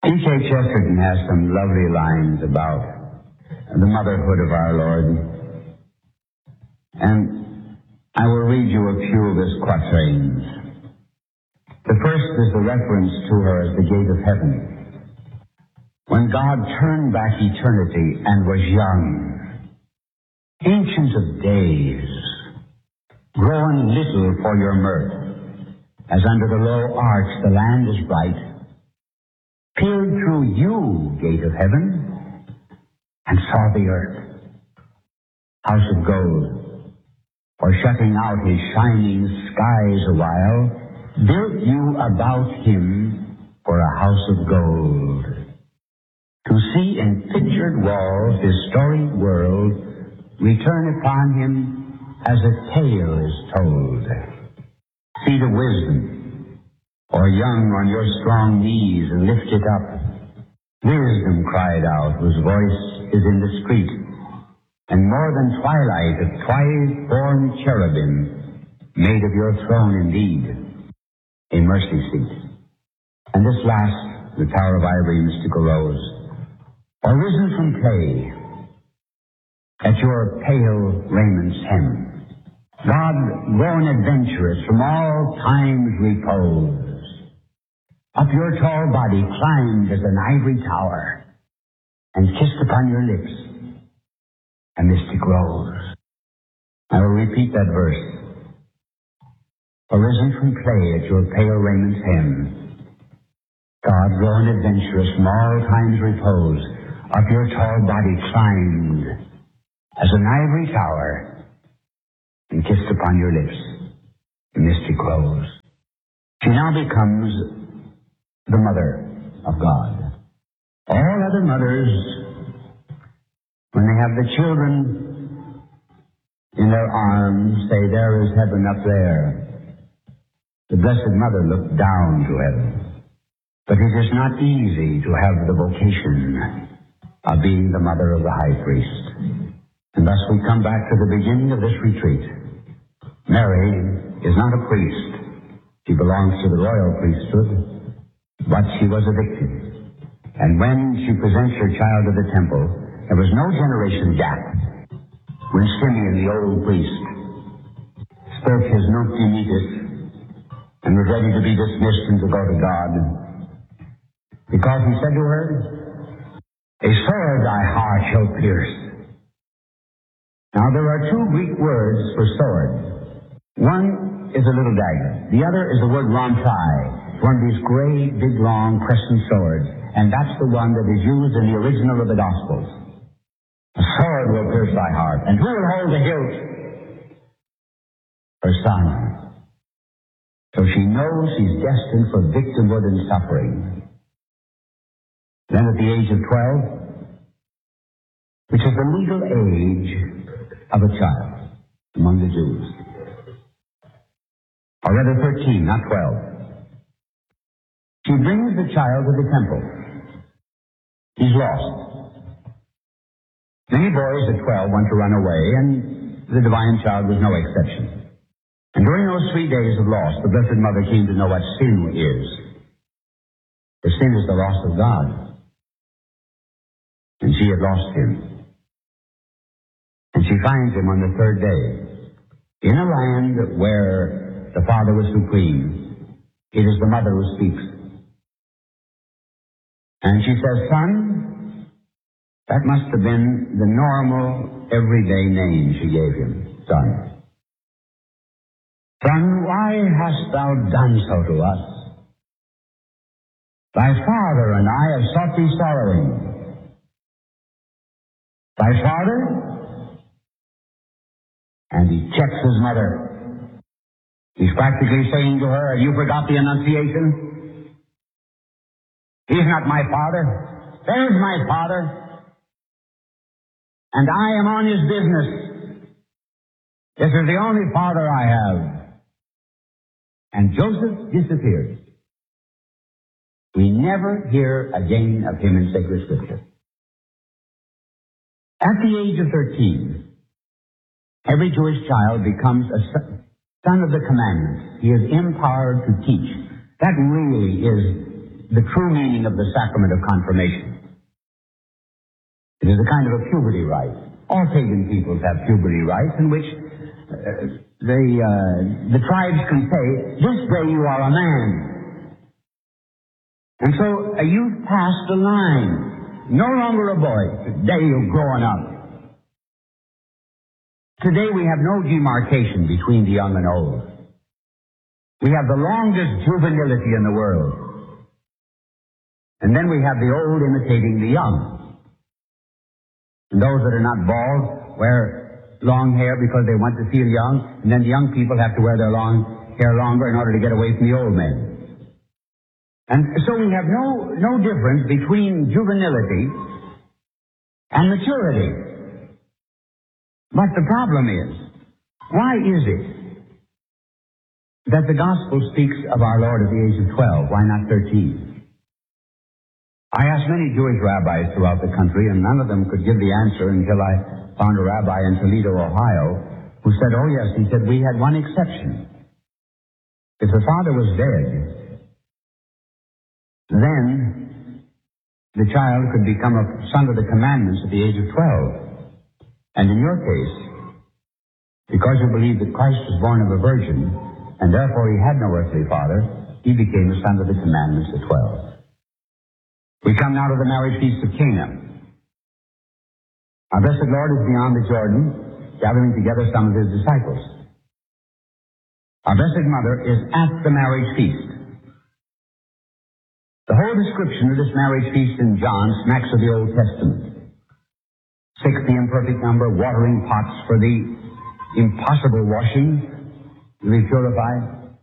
T.K. Chesterton has some lovely lines about the motherhood of our Lord. And I will read you a few of his quatrains. The first is the reference to her as the gate of heaven. When God turned back eternity and was young, ancient of days, growing little for your mirth, as under the low arch the land is bright, peered through you, gate of heaven, and saw the earth, house of gold, for shutting out his shining skies a while, built you about him for a house of gold. To see in pictured walls his storied world return upon him as a tale is told. Seed of wisdom, or young on your strong knees, and lift it up. Wisdom cried out, whose voice is in the street, and more than twilight, a twice-born cherubim, made of your throne indeed, a mercy seat. And this last, the Tower of Ivory, mystical rose, or risen from clay, at your pale rament's hem, God grown adventurous from all time's repose, up your tall body climbed as an ivory tower, and kissed upon your lips a mystic rose. I will repeat that verse. Arisen from clay at your pale rament's hem, God grown adventurous from all time's repose, up your tall body climbed as an ivory tower, and kissed upon your lips the mystic rose. She now becomes the mother of God. All other mothers, when they have the children in their arms, say, there is heaven up there. The Blessed Mother looked down to heaven. But it is not easy to have the vocation of being the mother of the high priest. And thus we come back to the beginning of this retreat. Mary is not a priest. She belongs to the royal priesthood, but she was a victim. And when she presents her child to the temple, there was no generation gap when Simeon, the old priest, spoke his Nunc Dimittis and was ready to be dismissed and to go to God, because he said to her, a sword thy heart shall pierce. Now there are two Greek words for sword. One is a little dagger. The other is the word rantrai, one of these gray, big, long crescent swords. And that's the one that is used in the original of the Gospels. A sword will pierce thy heart. And who will hold the hilt? Her son. So she knows she's destined for victimhood and suffering. Then at the age of 12, which is the legal age of a child among the Jews, or rather 13, not 12, she brings the child to the temple. He's lost. Many boys at 12 want to run away, and the divine child was no exception. And during those 3 days of loss, the Blessed Mother came to know what sin is. The sin is the loss of God. And she had lost him. And she finds him on the third day. In a land where the Father was supreme, it is the Mother who speaks. And she says, son, that must have been the normal, everyday name she gave him, son. Son, why hast thou done so to us? Thy father and I have sought thee sorrowing. Thy father? And he checks his mother. He's practically saying to her, have you forgot the Annunciation? He's not my father. There's my father. And I am on his business. This is the only father I have. And Joseph disappears. We never hear again of him in sacred scripture. At the age of 13, every Jewish child becomes a son of the commandments. He is empowered to teach. That really is the true meaning of the sacrament of confirmation. It is a kind of a puberty rite. All pagan peoples have puberty rites in which the tribes can say, this day you are a man. And so a youth passed the line. No longer a boy. Today you're growing up. Today we have no demarcation between the young and old. We have the longest juvenility in the world. And then we have the old imitating the young. And those that are not bald wear long hair because they want to feel young, and then the young people have to wear their long hair longer in order to get away from the old men. And so we have no difference between juvenility and maturity. But the problem is, why is it that the gospel speaks of our Lord at the age of 12? Why not 13? I asked many Jewish rabbis throughout the country, and none of them could give the answer until I found a rabbi in Toledo, Ohio, who said, oh yes, he said, we had one exception. If the father was dead, then the child could become a son of the commandments at the age of 12. And in your case, because you believe that Christ was born of a virgin, and therefore he had no earthly father, he became a son of the commandments at 12. We come now to the marriage feast of Cana. Our blessed Lord is beyond the Jordan, gathering together some of his disciples. Our blessed Mother is at the marriage feast. The whole description of this marriage feast in John smacks of the Old Testament. 6, the imperfect number, watering pots for the impossible washing to be purified.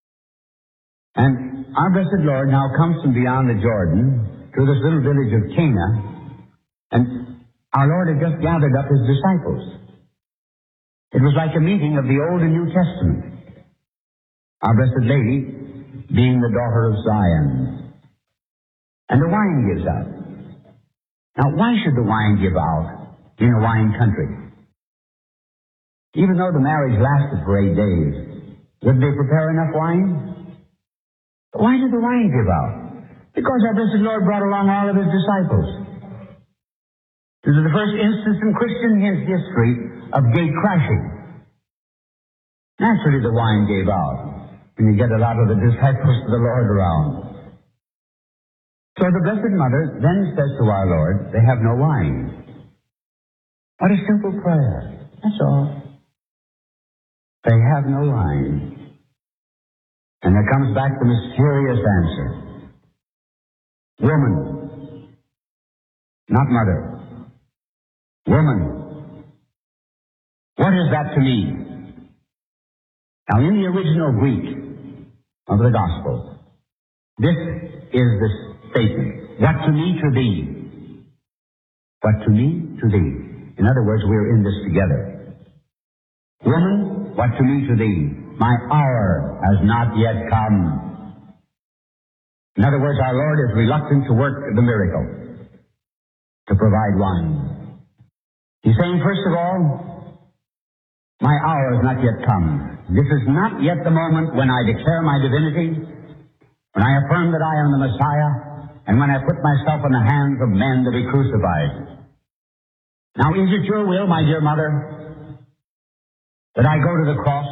And our blessed Lord now comes from beyond the Jordan to this little village of Cana, and our Lord had just gathered up his disciples. It was like a meeting of the Old and New Testament. Our Blessed Lady being the daughter of Zion. And the wine gives out. Now, why should the wine give out in a wine country? Even though the marriage lasted for 8 days, would they prepare enough wine? Why did the wine give out? Because our blessed Lord brought along all of his disciples. This is the first instance in Christian history of gate crashing. Naturally, the wine gave out when you get a lot of the disciples of the Lord around. So the Blessed Mother then says to our Lord, they have no wine. What a simple prayer. That's all. They have no wine. And there comes back the mysterious answer. Woman, not mother. Woman, what is that to me? Now, in the original Greek of the Gospel, this is the statement. What to me, to thee. What to me, to thee. In other words, we're in this together. Woman, what to me, to thee. My hour has not yet come. In other words, our Lord is reluctant to work the miracle, to provide wine. He's saying, first of all, my hour has not yet come. This is not yet the moment when I declare my divinity, when I affirm that I am the Messiah, and when I put myself in the hands of men to be crucified. Now, is it your will, my dear mother, that I go to the cross?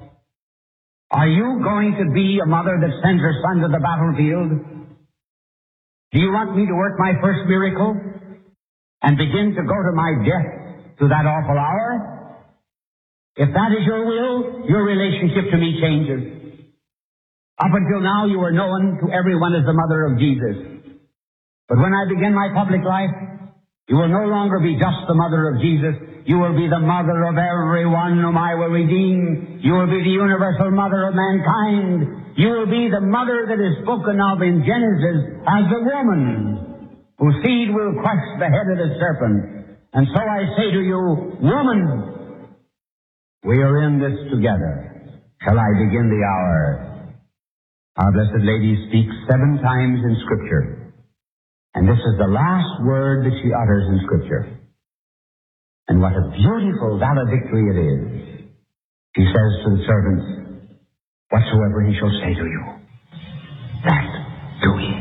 Are you going to be a mother that sends her son to the battlefield? Do you want me to work my first miracle and begin to go to my death to that awful hour? If that is your will, your relationship to me changes. Up until now, you were known to everyone as the mother of Jesus. But when I begin my public life, you will no longer be just the mother of Jesus. You will be the mother of everyone whom I will redeem. You will be the universal mother of mankind. You will be the mother that is spoken of in Genesis as the woman whose seed will crush the head of the serpent. And so I say to you, woman, we are in this together. Shall I begin the hour? Our Blessed Lady speaks 7 times in Scripture. And this is the last word that she utters in Scripture. And what a beautiful valedictory it is. She says to the servants, whatsoever he shall say to you, that do ye.